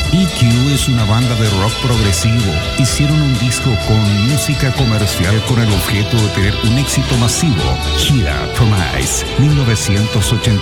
EQ es una banda de rock progresivo. Hicieron un disco con música comercial con el objeto de tener un éxito masivo. Gira Promise, 1980.